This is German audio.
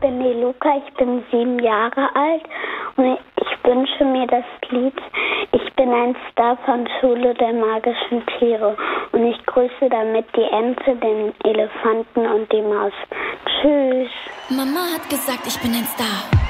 bin die Luca, ich bin 7 Jahre alt und ich wünsche mir das Lied Ich bin ein Star von Schule der magischen Tiere und ich grüße damit die Ente, den Elefanten und die Maus. Tschüss. Mama hat gesagt, ich bin ein Star.